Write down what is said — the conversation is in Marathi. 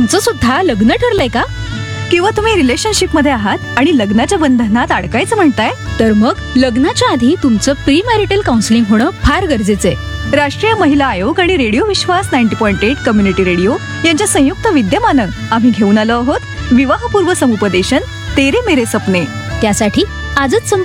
तुमचं सुद्धा लग्न ठरलंय का? किंवा तुम्ही रिलेशनशिप मध्ये आहात आणि लग्नाच्या बंधनात अडकायचं म्हणताय? तर मग लग्नाच्या आधी तुमचं प्री मॅरिटल काउन्सिलिंग होणं फार गरजेचं आहे. राष्ट्रीय महिला आयोग आणि रेडिओ विश्वास 90.8 कम्युनिटी रेडिओ यांच्या संयुक्त विद्यमानं आम्ही घेऊन आलो आहोत विवाहपूर्व समुपदेशन तेरे मेरे सपने. त्यासाठी आजच